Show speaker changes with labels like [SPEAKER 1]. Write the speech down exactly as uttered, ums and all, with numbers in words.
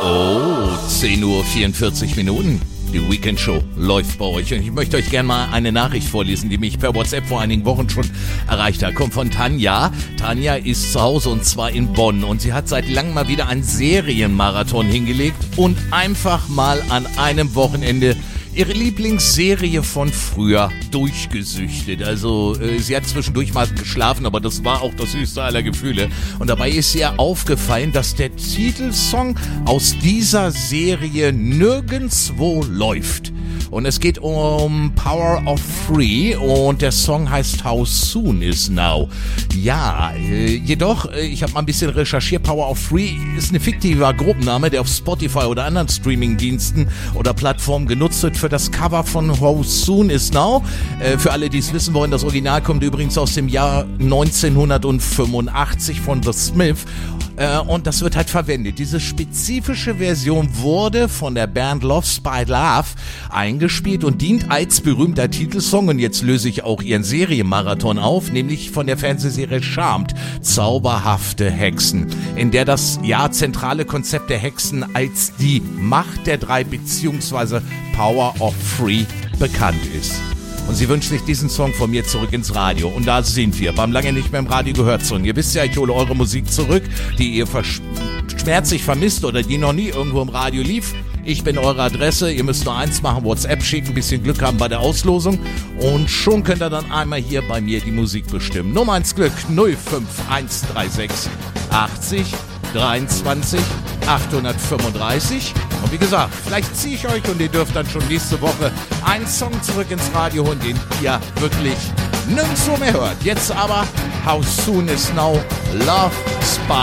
[SPEAKER 1] Oh, zehn Uhr vierundvierzig Minuten. Die Weekend Show läuft bei euch und ich möchte euch gerne mal eine Nachricht vorlesen, die mich per WhatsApp vor einigen Wochen schon erreicht hat. Kommt von Tanja. Tanja ist zu Hause und zwar in Bonn und sie hat seit langem mal wieder einen Serienmarathon hingelegt und einfach mal an einem Wochenende ihre Lieblingsserie von früher durchgesüchtet. Also äh, sie hat zwischendurch mal geschlafen, aber das war auch das höchste aller Gefühle. Und dabei ist ihr aufgefallen, dass der Titelsong aus dieser Serie nirgendwo läuft. Und es geht um Power of Three und der Song heißt How Soon Is Now. Ja, äh, jedoch, äh, ich habe mal ein bisschen recherchiert, Power of Three ist ein fiktiver Gruppenname, der auf Spotify oder anderen Streamingdiensten oder Plattformen genutzt wird für das Cover von How Soon Is Now. Äh, für alle, die es wissen wollen, das Original kommt übrigens aus dem Jahr neunzehnhundertfünfundachtzig von The Smiths. Äh, und das wird halt verwendet. Diese spezifische Version wurde von der Band Love Spy Love eingespielt und dient als berühmter Titelsong. Und jetzt löse ich auch ihren Serienmarathon auf, nämlich von der Fernsehserie Charmed, Zauberhafte Hexen, in der das ja zentrale Konzept der Hexen als die Macht der drei bzw. Power of Three bekannt ist. Und sie wünscht sich diesen Song von mir zurück ins Radio. Und da sind wir, beim lange nicht mehr im Radio gehört Song. Ihr wisst ja, ich hole eure Musik zurück, die ihr vers- schmerzlich vermisst oder die noch nie irgendwo im Radio lief. Ich bin eure Adresse, ihr müsst nur eins machen, WhatsApp schicken, ein bisschen Glück haben bei der Auslosung und schon könnt ihr dann einmal hier bei mir die Musik bestimmen. Nummer eins Glück null fünf eins drei sechs achtzig dreiundzwanzig achthundertfünfunddreißig. Und wie gesagt, vielleicht ziehe ich euch und ihr dürft dann schon nächste Woche einen Song zurück ins Radio holen, den ihr wirklich nirgendwo mehr hört. Jetzt aber How Soon Is Now, Love Spy